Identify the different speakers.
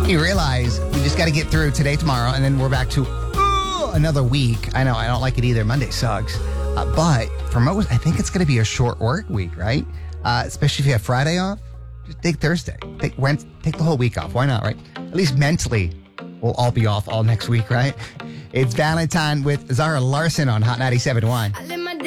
Speaker 1: You realize we just got to get through today, tomorrow, and then we're back to another week. I know, I don't like it either. Monday sucks. But for most, I think it's going to be a short work week, right? Especially if you have Friday off. Just take Thursday. Take the whole week off. Why not, right? At least mentally, we'll all be off all next week, right? It's Valentine with Zara Larson on Hot 97.1.